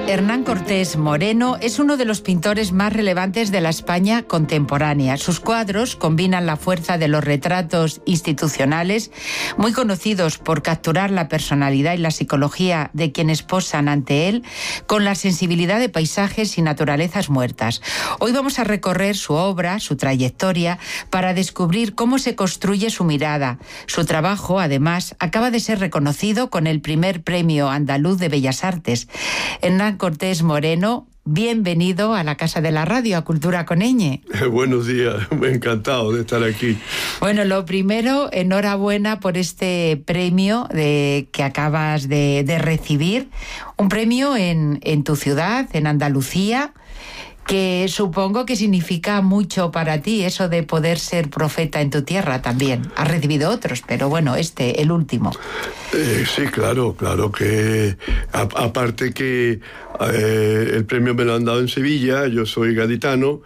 Hernán Cortés Moreno es uno de los pintores más relevantes de la España contemporánea. Sus cuadros combinan la fuerza de los retratos institucionales, muy conocidos por capturar la personalidad y la psicología de quienes posan ante él, con la sensibilidad de paisajes y naturalezas muertas. Hoy vamos a recorrer su obra, su trayectoria, para descubrir cómo se construye su mirada. Su trabajo, además, acaba de ser reconocido con el primer Premio Andaluz de Bellas Artes. Hernán Cortés Moreno, bienvenido a la Casa de la Radio, a Cultura con Ñ. Buenos días, encantado de estar aquí. Bueno, lo primero, enhorabuena por este premio que acabas de recibir. Un premio en tu ciudad, en Andalucía, que supongo que significa mucho para ti, eso de poder ser profeta en tu tierra también. Has recibido otros, pero bueno, el último. Sí, claro que aparte que el premio me lo han dado en Sevilla, yo soy gaditano,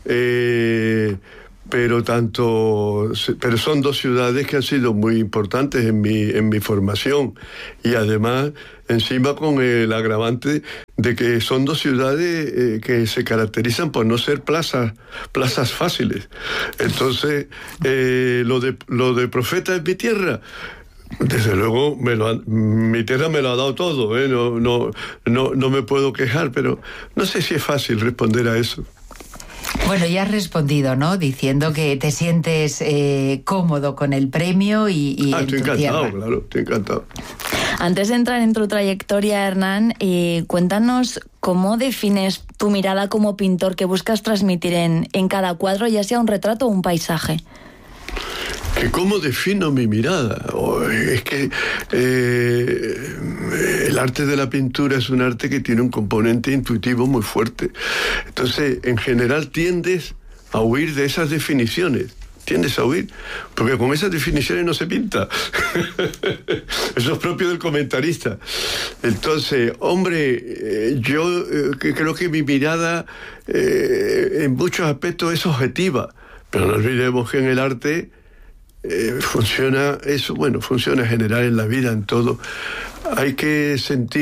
pero son dos ciudades que han sido muy importantes en mi formación, y además encima con el agravante de que son dos ciudades que se caracterizan por no ser plazas fáciles. Entonces, lo de profeta en mi tierra, desde luego mi tierra me lo ha dado todo, no me puedo quejar, pero no sé si es fácil responder a eso. Bueno, ya has respondido, ¿no? Diciendo que te sientes cómodo con el premio y en estoy tu encantado, tierra. claro, estoy encantado. Antes de entrar en tu trayectoria, Hernán, cuéntanos cómo defines tu mirada como pintor que buscas transmitir en cada cuadro, ya sea un retrato o un paisaje. ¿Cómo defino mi mirada? Es que el arte de la pintura es un arte que tiene un componente intuitivo muy fuerte. Entonces, en general, tiendes a huir de esas definiciones. Tiendes a huir, porque con esas definiciones no se pinta. Eso es propio del comentarista. Entonces, hombre, yo creo que mi mirada en muchos aspectos es objetiva, pero no olvidemos que en el arte funciona en general en la vida, en todo. Hay que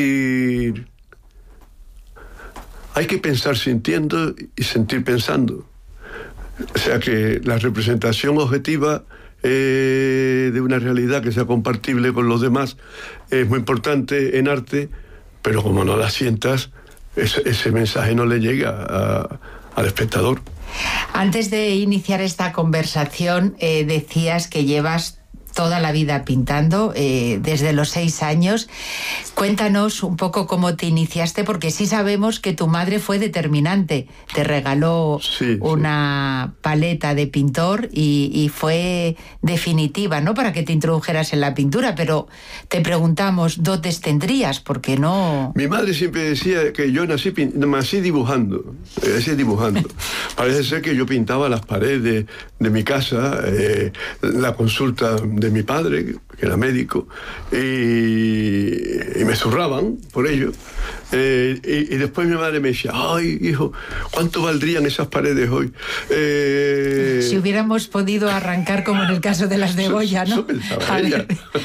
pensar sintiendo y sentir pensando. O sea que la representación objetiva de una realidad que sea compatible con los demás es muy importante en arte, pero como no la sientas, ese mensaje no le llega al espectador. Antes de iniciar esta conversación, decías que llevas toda la vida pintando, desde los 6 años. Cuéntanos un poco cómo te iniciaste, porque sí sabemos que tu madre fue determinante. Te regaló una paleta de pintor y fue definitiva, ¿no?, para que te introdujeras en la pintura. Pero te preguntamos, ¿dotes tendrías? Porque no... Mi madre siempre decía que yo nací dibujando. Parece ser que yo pintaba las paredes de mi casa, la consulta de mi padre, que era médico, y me zurraban por ello. Y después mi madre me decía: ay, hijo, ¿cuánto valdrían esas paredes hoy? Si hubiéramos podido arrancar como en el caso de las de Goya, ¿no? Eso pensaba ella.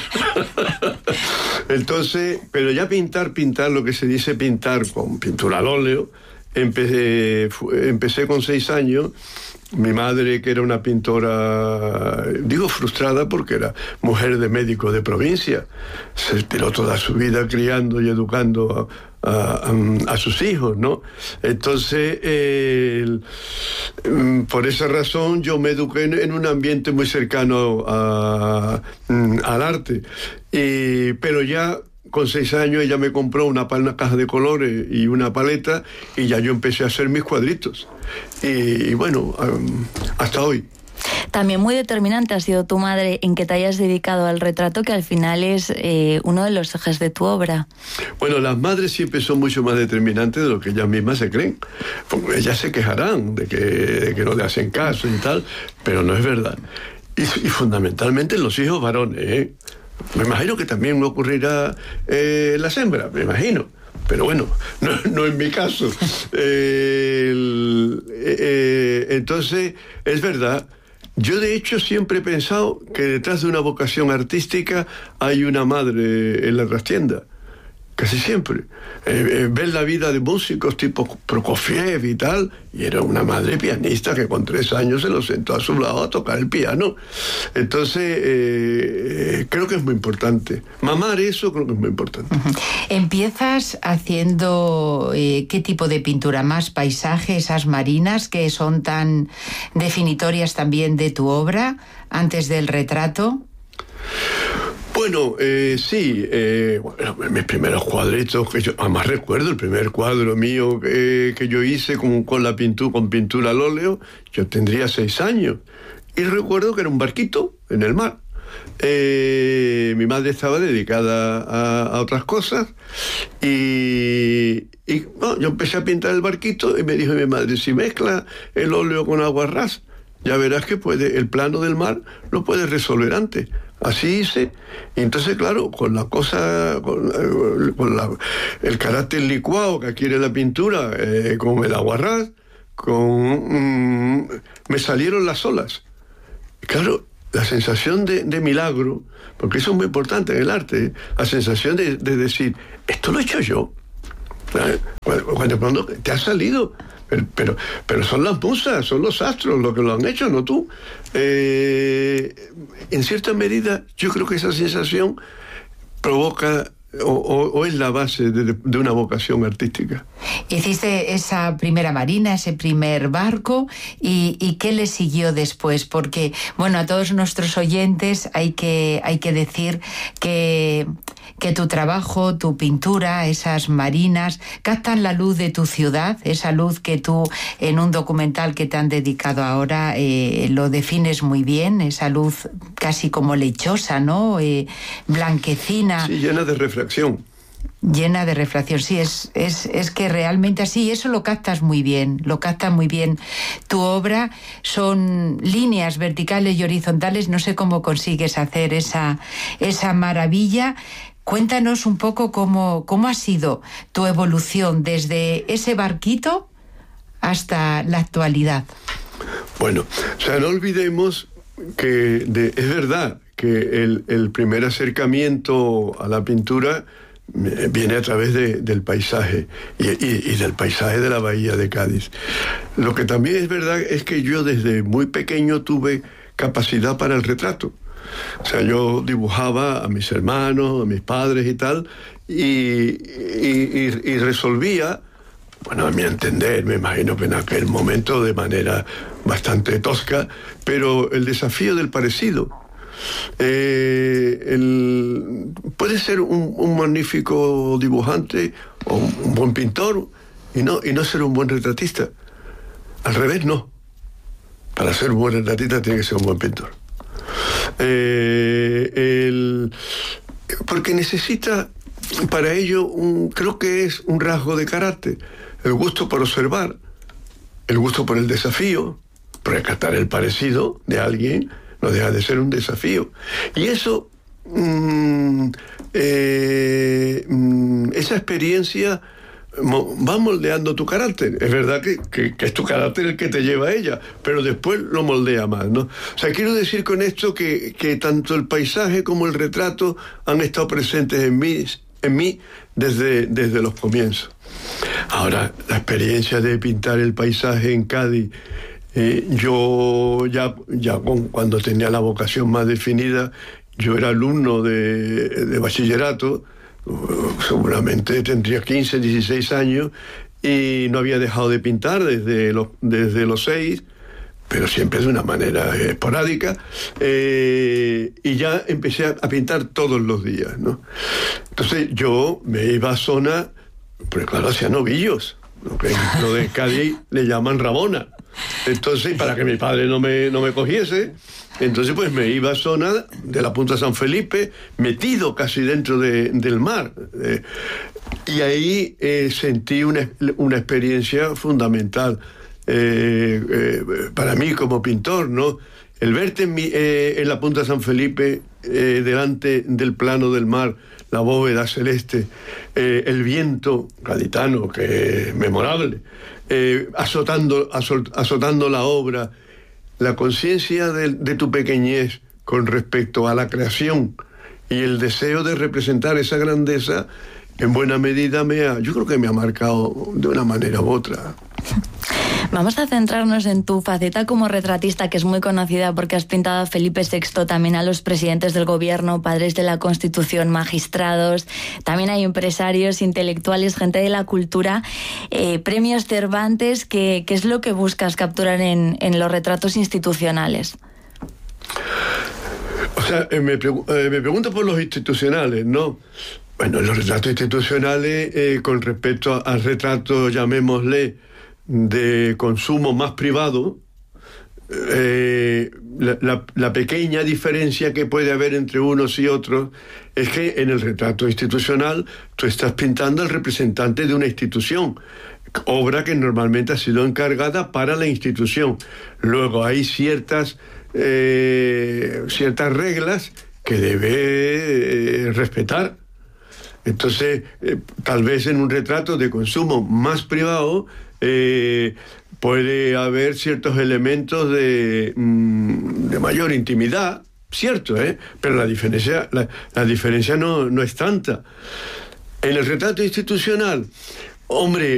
Entonces, pero ya pintar, lo que se dice pintar con pintura al óleo, empecé con 6 años. Mi madre, que era una pintora, digo frustrada porque era mujer de médico de provincia, se tiró toda su vida criando y educando a sus hijos, ¿no? Entonces, por esa razón yo me eduqué en un ambiente muy cercano al arte. Pero ya con 6 años ella me compró una caja de colores y una paleta, y ya yo empecé a hacer mis cuadritos. Y bueno, hasta hoy. También muy determinante ha sido tu madre en que te hayas dedicado al retrato, que al final es uno de los ejes de tu obra. Bueno, las madres siempre son mucho más determinantes de lo que ellas mismas se creen. Porque ellas se quejarán de que no le hacen caso y tal, pero no es verdad. Y fundamentalmente los hijos varones, ¿eh? Me imagino que también me ocurrirá las hembras, me imagino. Pero bueno, no es mi caso. Entonces, es verdad. Yo, de hecho, siempre he pensado que detrás de una vocación artística hay una madre en la trastienda. casi siempre. Ver la vida de músicos tipo Prokofiev y tal, y era una madre pianista que con 3 años se lo sentó a su lado a tocar el piano. Entonces, creo que es muy importante. Mamar eso creo que es muy importante. Empiezas haciendo ¿qué tipo de pintura? ¿Más paisaje, esas marinas que son tan definitorias también de tu obra, antes del retrato? Bueno, sí, bueno, mis primeros cuadritos, que yo además recuerdo el primer cuadro mío que yo hice con pintura al óleo, yo tendría 6 años, y recuerdo que era un barquito en el mar. Mi madre estaba dedicada a otras cosas, y bueno, yo empecé a pintar el barquito, y me dijo mi madre, si mezcla el óleo con agua ras, ya verás que el plano del mar lo puedes resolver antes. Así hice, y entonces claro, con la cosa, el carácter licuado que adquiere la pintura, con el aguarrás, me salieron las olas. Y claro, la sensación de milagro, porque eso es muy importante en el arte, la sensación de decir, esto lo he hecho yo. Cuando te ha salido. Pero son las musas, son los astros los que lo han hecho, no tú. En cierta medida, yo creo que esa sensación provoca o es la base de una vocación artística. Hiciste esa primera marina, ese primer barco, y ¿qué le siguió después? Porque, bueno, a todos nuestros oyentes hay que decir que tu trabajo, tu pintura, esas marinas, captan la luz de tu ciudad, esa luz que tú, en un documental que te han dedicado ahora, lo defines muy bien, esa luz casi como lechosa, ¿no? Blanquecina. Sí, llena de reflexión. Llena de reflexión, sí, es que realmente así, eso lo captas muy bien, Tu obra son líneas verticales y horizontales, no sé cómo consigues hacer esa maravilla. Cuéntanos un poco cómo ha sido tu evolución desde ese barquito hasta la actualidad. Bueno, o sea, no olvidemos que es verdad que el primer acercamiento a la pintura viene a través del paisaje y del paisaje de la bahía de Cádiz. Lo que también es verdad es que yo desde muy pequeño tuve capacidad para el retrato. O sea, yo dibujaba a mis hermanos, a mis padres y tal, y resolvía, bueno, a mi entender, me imagino que en aquel momento de manera bastante tosca, pero el desafío del parecido. Puede ser un magnífico dibujante o un buen pintor y no ser un buen retratista. Al revés, no. Para ser un buen retratista tiene que ser un buen pintor. Porque necesita para ello creo que es un rasgo de carácter: el gusto por observar, el gusto por el desafío, por rescatar el parecido de alguien. No deja de ser un desafío. Y eso, esa experiencia va moldeando tu carácter. Es verdad que es tu carácter el que te lleva a ella, pero después lo moldea más, ¿no? O sea, quiero decir con esto que tanto el paisaje como el retrato han estado presentes en mí desde los comienzos. Ahora, la experiencia de pintar el paisaje en Cádiz, yo ya cuando tenía la vocación más definida, yo era alumno de bachillerato, seguramente tendría 15, 16 años, y no había dejado de pintar desde los 6, pero siempre de una manera esporádica, y ya empecé a pintar todos los días, ¿no? Entonces yo me iba a zona, pues claro, hacía novillos, lo de Cádiz le llaman Rabona. Entonces, para que mi padre no me cogiese, entonces pues me iba a zona de la Punta San Felipe, metido casi dentro del mar, y ahí sentí una experiencia fundamental para mí como pintor, ¿no? El verte en la Punta San Felipe, delante del plano del mar, la bóveda celeste, el viento gaditano, que es memorable, azotando la obra, la conciencia de tu pequeñez con respecto a la creación y el deseo de representar esa grandeza, en buena medida yo creo que me ha marcado de una manera u otra. Vamos a centrarnos en tu faceta como retratista, que es muy conocida porque has pintado a Felipe VI, también a los presidentes del gobierno, padres de la Constitución, magistrados, también hay empresarios, intelectuales, gente de la cultura, premios Cervantes. ¿Qué es lo que buscas capturar en los retratos institucionales? O sea, me pregunto por los institucionales, ¿no? Bueno, los retratos institucionales, con respecto al retrato, llamémosle, de consumo más privado, la pequeña diferencia que puede haber entre unos y otros es que en el retrato institucional tú estás pintando al representante de una institución, obra que normalmente ha sido encargada para la institución. Luego hay ciertas reglas que debe respetar. Entonces, tal vez en un retrato de consumo más privado puede haber ciertos elementos de mayor intimidad, cierto, pero la diferencia no es tanta. En el retrato institucional, hombre,